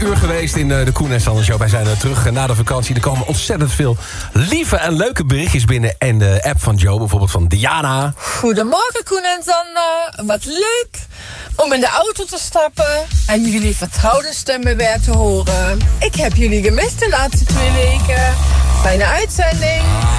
uur geweest in de Koen en Sander Show. Wij zijn terug na de vakantie. Er komen ontzettend veel lieve en leuke berichtjes binnen. En de app van Joe, bijvoorbeeld van Diana. Goedemorgen Koen en Sander. Wat leuk om in de auto te stappen en jullie vertrouwde stemmen weer te horen. Ik heb jullie gemist de laatste 2 weken. Fijne uitzending.